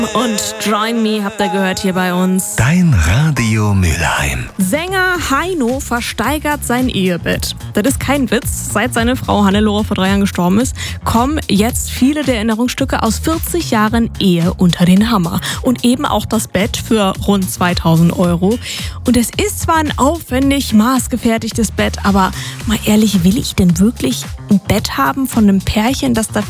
Und Join Me habt ihr gehört hier bei uns. Dein Radio Mülheim. Sänger Heino versteigert sein Ehebett. Das ist kein Witz. Seit seine Frau Hannelore vor 3 Jahren gestorben ist, kommen jetzt viele der Erinnerungsstücke aus 40 Jahren Ehe unter den Hammer. Und eben auch das Bett für rund 2.000 €. Und es ist zwar ein aufwendig maßgefertigtes Bett, aber mal ehrlich, will ich denn wirklich ein Bett haben von einem Pärchen, das da